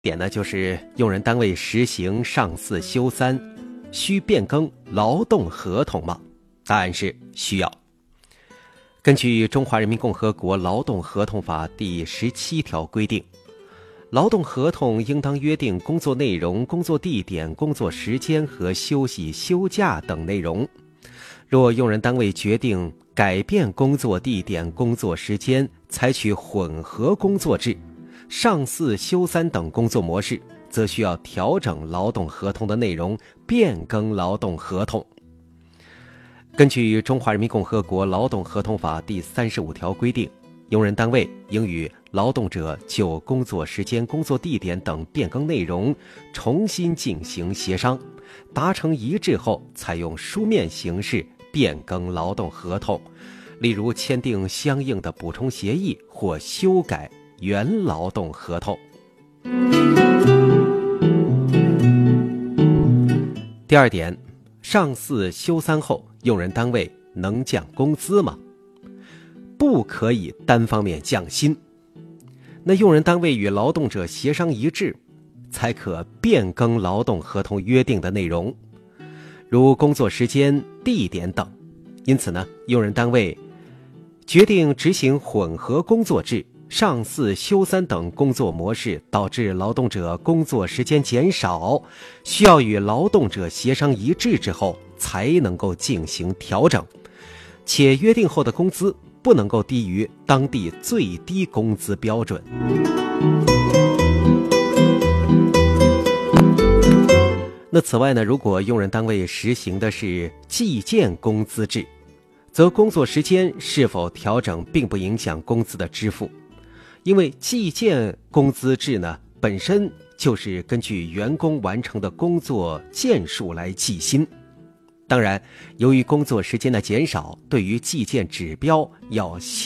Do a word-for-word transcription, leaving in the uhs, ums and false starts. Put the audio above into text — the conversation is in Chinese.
点呢，就是用人单位实行上四休三，需变更劳动合同吗？答案是需要。根据《中华人民共和国劳动合同法》第十七条规定，劳动合同应当约定工作内容、工作地点、工作时间和休息、休假等内容。若用人单位决定改变工作地点、工作时间，采取混合工作制、上四休三等工作模式，则需要调整劳动合同的内容，变更劳动合同。根据《中华人民共和国劳动合同法》第三十五条规定，用人单位应与劳动者就工作时间、工作地点等变更内容重新进行协商，达成一致后，采用书面形式变更劳动合同，例如签订相应的补充协议或修改原劳动合同。第二点，上四休三后，用人单位能降工资吗？不可以单方面降薪。那用人单位与劳动者协商一致，才可变更劳动合同约定的内容，如工作时间、地点等。因此呢，用人单位决定执行混合工作制、上四休三等工作模式，导致劳动者工作时间减少，需要与劳动者协商一致之后，才能够进行调整，且约定后的工资不能够低于当地最低工资标准。那此外呢，如果用人单位实行的是计件工资制，则工作时间是否调整并不影响工资的支付，因为计件工资制呢，本身就是根据员工完成的工作件数来计薪。当然，由于工作时间的减少，对于计件指标要